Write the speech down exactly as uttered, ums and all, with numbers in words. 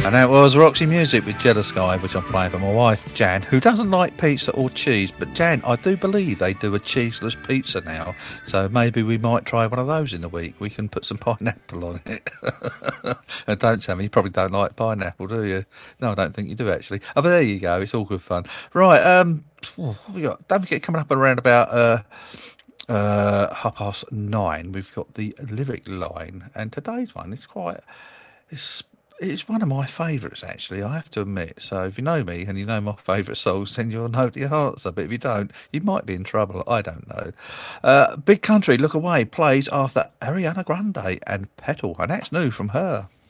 And that was Roxy Music with Jealous Guy, which I'm playing for my wife, Jan, who doesn't like pizza or cheese. But, Jan, I do believe they do a cheeseless pizza now. So maybe we might try one of those in a week. We can put some pineapple on it. And don't tell me, you probably don't like pineapple, do you? No, I don't think you do, actually. Oh, but there you go. It's all good fun. Right, um, what have we got? Don't forget, coming up around about... Uh, uh, half past nine, we've got the lyric line. And today's one is quite... It's It's one of my favourites, actually, I have to admit. So if you know me and you know my favourite songs, send your note to your answer. But if you don't, you might be in trouble. I don't know. Uh, Big Country, Look Away, plays after Ariana Grande and Petal. And that's new from her.